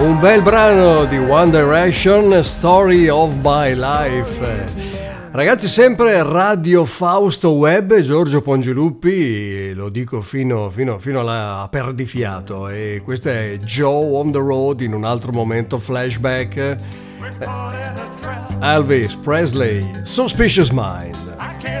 Un bel brano di One Direction, Story of My Life. Ragazzi, sempre Radio Fausto Web, Giorgio Pongilupi, lo dico fino alla perdifiato. E questo è Joe on the Road, in un altro momento flashback. Elvis Presley, Suspicious Mind.